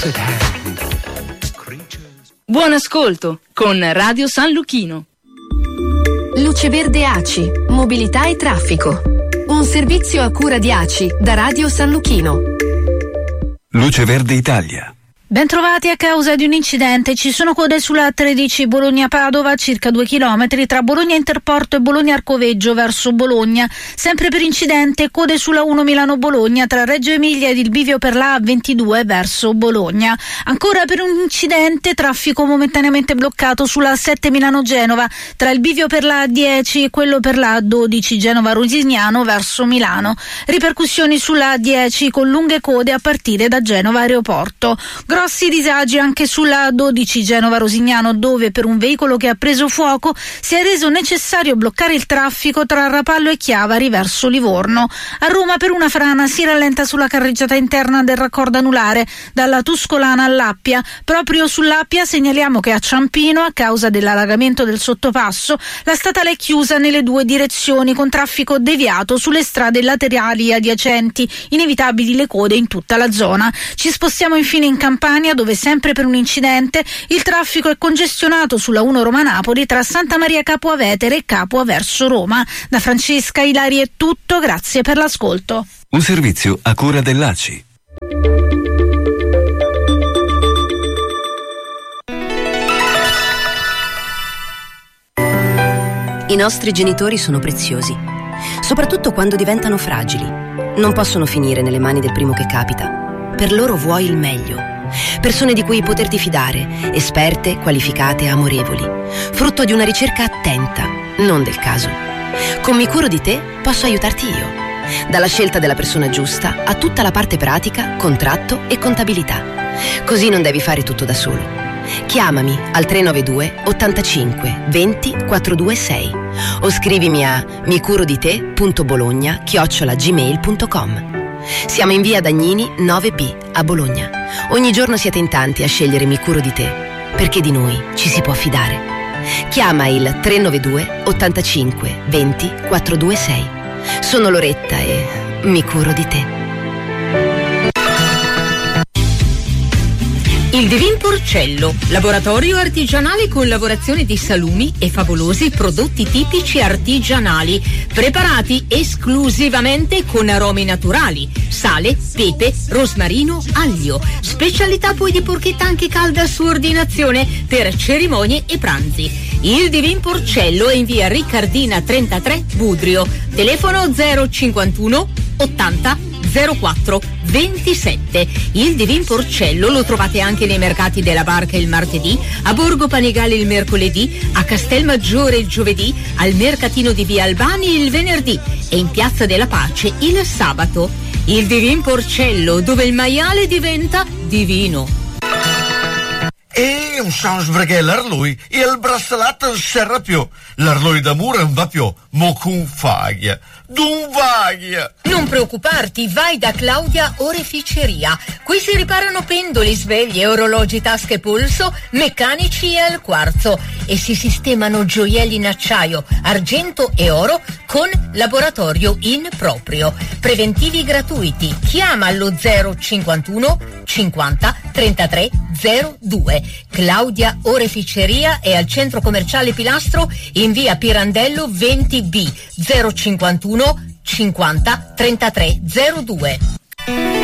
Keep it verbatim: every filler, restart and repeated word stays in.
Buon ascolto con Radio San Luchino. Luce Verde A C I, mobilità e traffico. Un servizio a cura di A C I da Radio San Luchino. Luce Verde Italia. Bentrovati. A causa di un incidente ci sono code sulla tredici Bologna-Padova, circa due chilometri tra Bologna Interporto e Bologna Arcoveggio verso Bologna. Sempre per incidente code sulla uno Milano-Bologna tra Reggio Emilia ed il bivio per la A ventidue verso Bologna. Ancora per un incidente traffico momentaneamente bloccato sulla sette Milano-Genova tra il bivio per la A dieci e quello per la A dodici Genova-Rosignano verso Milano. Ripercussioni sulla A dieci con lunghe code a partire da Genova Aeroporto. Grossi disagi anche sulla A dodici Genova-Rosignano, dove per un veicolo che ha preso fuoco si è reso necessario bloccare il traffico tra Rapallo e Chiavari verso Livorno. A Roma per una frana si rallenta sulla carreggiata interna del raccordo anulare dalla Tuscolana all'Appia. Proprio sull'Appia segnaliamo che a Ciampino, a causa dell'allagamento del sottopasso, la statale è chiusa nelle due direzioni con traffico deviato sulle strade laterali adiacenti, inevitabili le code in tutta la zona. Ci spostiamo infine in Campania, dove sempre per un incidente il traffico è congestionato sulla uno Roma-Napoli tra Santa Maria Capua Vetere e Capua verso Roma. Da Francesca Ilari è tutto, grazie per l'ascolto. Un servizio a cura dell'A C I. I nostri genitori sono preziosi, soprattutto quando diventano fragili. Non possono finire nelle mani del primo che capita. Per loro vuoi il meglio. Persone di cui poterti fidare, esperte, qualificate, amorevoli. Frutto di una ricerca attenta, non del caso. Con Mi Curo di Te posso aiutarti io. Dalla scelta della persona giusta a tutta la parte pratica, contratto e contabilità. Così non devi fare tutto da solo. Chiamami al tre nove due ottantacinque venti quattrocentoventisei o scrivimi a micurodite punto bologna chiocciola gmail punto com. Siamo in via Dagnini nove B a Bologna. Ogni giorno siete in tanti a scegliere Mi Curo di Te, perché di noi ci si può fidare. Chiama il tre nove due ottantacinque venti quattrocentoventisei. Sono Loretta e Mi Curo di Te. Il Divin Porcello, laboratorio artigianale con lavorazione di salumi e favolosi prodotti tipici artigianali, preparati esclusivamente con aromi naturali, sale, pepe, rosmarino, aglio. Specialità poi di porchetta anche calda su ordinazione per cerimonie e pranzi. Il Divin Porcello è in via Riccardina trentatré Budrio, telefono zero cinquantuno ottanta zero quattro ventisette. Il Divin Porcello lo trovate anche nei mercati della Barca il martedì, a Borgo Panigale il mercoledì, a Castelmaggiore il giovedì, al mercatino di via Albani il venerdì e in Piazza della Pace il sabato. Il Divin Porcello, dove il maiale diventa divino. E un sounds perché l'arlui e il braccialetto non serra più. L'arlui d'amore non va più, mo con faglia. D'un vaglia. Non preoccuparti, vai da Claudia Oreficeria. Qui si riparano pendoli, sveglie, orologi, tasche, polso, meccanici e al quarzo e si sistemano gioielli in acciaio, argento e oro con laboratorio in proprio. Preventivi gratuiti. Chiama allo zero cinquantuno cinquanta trentatré zero due. Claudia Oreficeria è al centro commerciale Pilastro in via Pirandello venti B, zero cinquantuno cinquanta trentatré zero due.